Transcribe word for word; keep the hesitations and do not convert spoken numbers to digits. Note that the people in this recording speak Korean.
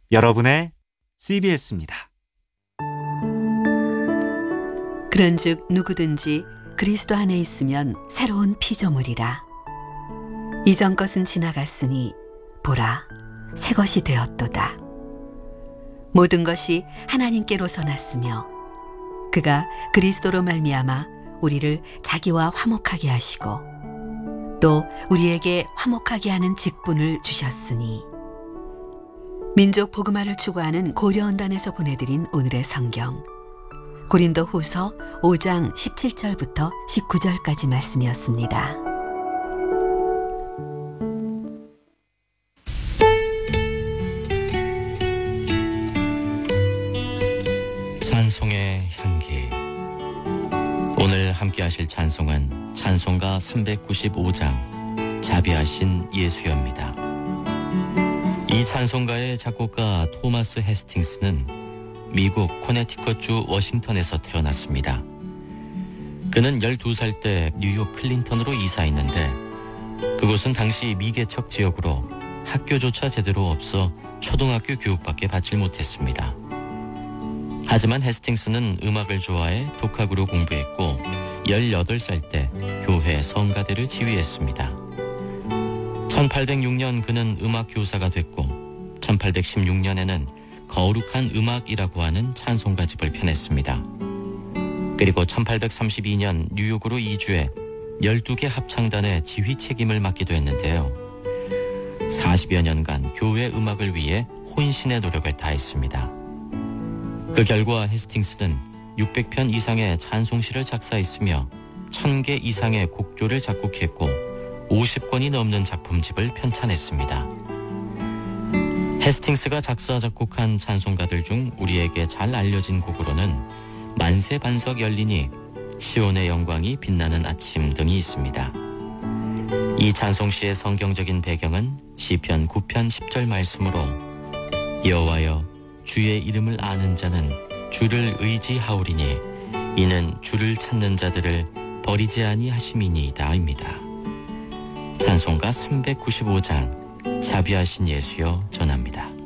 여러분의 씨비에스입니다. 그런즉 누구든지 그리스도 안에 있으면 새로운 피조물이라. 이전 것은 지나갔으니 보라, 새 것이 되었도다. 모든 것이 하나님께로서 났으며 그가 그리스도로 말미암아 우리를 자기와 화목하게 하시고 또 우리에게 화목하게 하는 직분을 주셨으니. 민족 복음화를 추구하는 고려언단에서 보내드린 오늘의 성경, 고린도 후서 오 장 십칠 절부터 십구 절까지 말씀이었습니다. 찬송의 향기. 오늘 함께 하실 찬송은 찬송가 삼백구십오 장 자비하신 예수여입니다. 이 찬송가의 작곡가 토마스 헤스팅스는 미국 코네티컷주 워싱턴에서 태어났습니다. 그는 열두 살 때 뉴욕 클린턴으로 이사했는데 그곳은 당시 미개척 지역으로 학교조차 제대로 없어 초등학교 교육밖에 받질 못했습니다. 하지만 헤스팅스는 음악을 좋아해 독학으로 공부했고 열여덟 살 때 교회 성가대를 지휘했습니다. 천팔백육 년 그는 음악 교사가 됐고 천팔백십육 년에는 거룩한 음악이라고 하는 찬송가집을 펴냈습니다. 그리고 천팔백삼십이 년 뉴욕으로 이주해 열두 개 합창단의 지휘 책임을 맡기도 했는데요. 사십여 년간 교회 음악을 위해 혼신의 노력을 다했습니다. 그 결과 헤스팅스는 육백 편 이상의 찬송시를 작사했으며 천 개 이상의 곡조를 작곡했고 오십 권이 넘는 작품집을 편찬했습니다. 헤스팅스가 작사 작곡한 찬송가들 중 우리에게 잘 알려진 곡으로는 만세 반석 열리니, 시온의 영광이 빛나는 아침 등이 있습니다. 이 찬송시의 성경적인 배경은 시편 구 편 십 절 말씀으로 여호와여 주의 이름을 아는 자는 주를 의지하오리니 이는 주를 찾는 자들을 버리지 아니하심이니이다 입니다. 찬송가 삼백구십오 장 자비하신 예수여 전합니다.